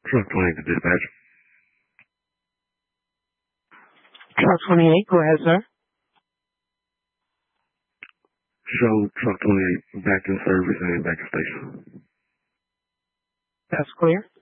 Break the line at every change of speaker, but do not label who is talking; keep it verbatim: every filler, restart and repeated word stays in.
Truck twenty-eight to dispatch.
Truck twenty-eight, go ahead, sir.
Show truck twenty-eight back in service and back in station.
That's clear.